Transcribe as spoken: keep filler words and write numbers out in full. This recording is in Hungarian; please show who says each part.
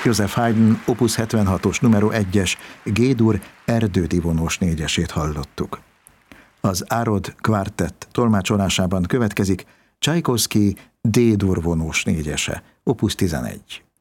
Speaker 1: Joseph Haydn opus hetvenhatos numero egyes G-dur erdődi vonós négyesét hallottuk. Az Árod Quartett tolmácsolásában következik Csajkovszky D-dur vonós négyese, opus tizenegy.